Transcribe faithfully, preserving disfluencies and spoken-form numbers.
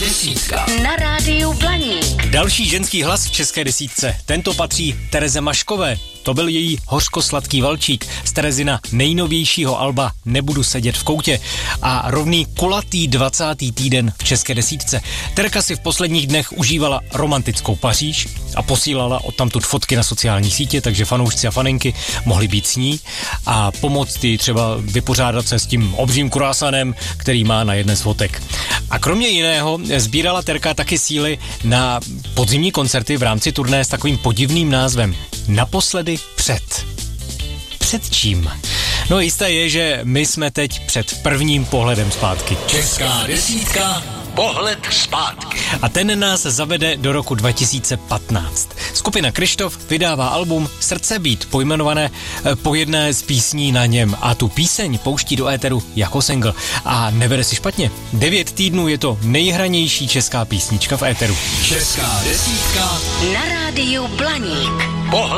desítka na rádiu Blaník. Další ženský hlas v české desítce. Tento patří Tereze Maškové. To byl její hořkosladký valčík z Terezina nejnovějšího alba Nebudu sedět v koutě a rovný kulatý dvacátý týden v české desítce. Terka si v posledních dnech užívala romantickou Paříž a posílala odtamtud fotky na sociální sítě, takže fanoušci a faninky mohli být s ní a pomoct jí třeba vypořádat se s tím obřím kruasanem, který má na jedné z fotek. A kromě jiného sbírala Terka taky síly na podzimní koncerty v rámci turné s takovým podivným názvem Naposledy před. Před čím? No jisté je, že my jsme teď před prvním pohledem zpátky. Česká desítka, pohled zpátky. A ten nás zavede do roku dva tisíce patnáct. Skupina Kryštof vydává album Srdce být, pojmenované po jedné z písní na něm. A tu píseň pouští do éteru jako single. A nevede si špatně. Devět týdnů je to nejhranější česká písnička v éteru. Česká desítka na rádiu Blaník. Pohled